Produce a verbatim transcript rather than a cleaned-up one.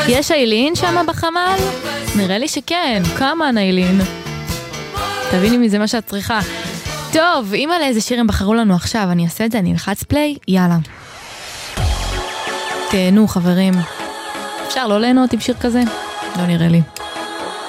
יש איילין שם בחמל? נראה לי שכן. כמה איילין? תביני מזה מה שאת צריכה. טוב, אם על איזה שיר הם בחרו לנו עכשיו, אני אעשה את זה, אני אלחץ פליי, יאללה. תהנו חברים. אפשר לא ליהנות עם שיר כזה? לא נראה לי.